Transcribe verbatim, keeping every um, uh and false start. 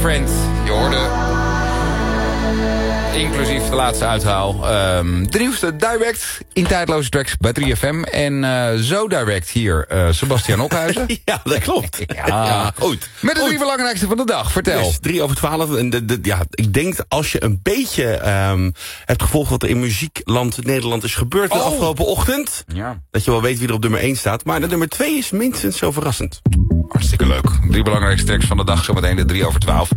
Friend. Je hoorde... inclusief de laatste uithaal. Um, de nieuwste Direct in tijdloze tracks bij drie F M. En uh, zo Direct hier, uh, Sebastian Ophuizen. Ja, dat klopt. Ja, ja goed. Met de goed. drie belangrijkste van de dag. Vertel. Dus drie over twaalf. En de, de, ja, ik denk dat als je een beetje um, hebt gevolgd wat er in muziekland Nederland is gebeurd de oh. afgelopen ochtend. Ja. Dat je wel weet wie er op nummer één staat. Maar de nummer twee is minstens zo verrassend. Hartstikke leuk. Drie belangrijkste tracks van de dag. Zometeen de drie over twaalf.